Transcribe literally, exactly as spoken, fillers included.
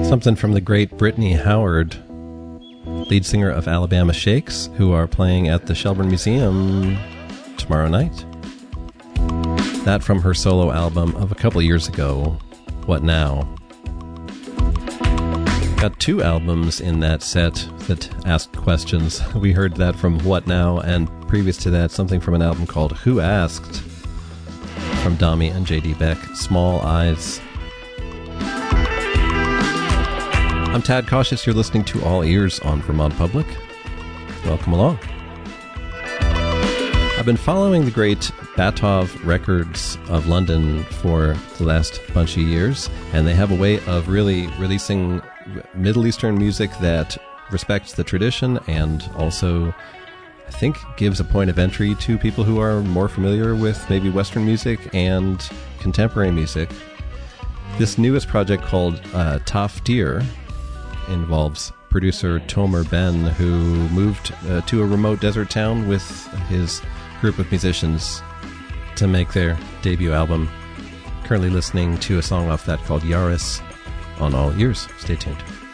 Something from the great Brittany Howard, lead singer of Alabama Shakes, who are playing at the Shelburne Museum tomorrow night. That from her solo album of a couple years ago, What Now? Got two albums in that set that asked questions. We heard that from What Now, and previous to that, something from an album called Who Asked? From Dami and J D Beck, Small Eyes. I'm Tad Cautious. You're listening to All Ears on Vermont Public. Welcome along. I've been following the great Batov Records of London for the last bunch of years, and they have a way of really releasing Middle Eastern music that respects the tradition and also, I think, gives a point of entry to people who are more familiar with maybe Western music and contemporary music. This newest project called uh, Tafdir involves producer Tomer Ben, who moved uh, to a remote desert town with his group of musicians to make their debut album. Currently listening to a song off that called Yaris on All Ears. Stay tuned.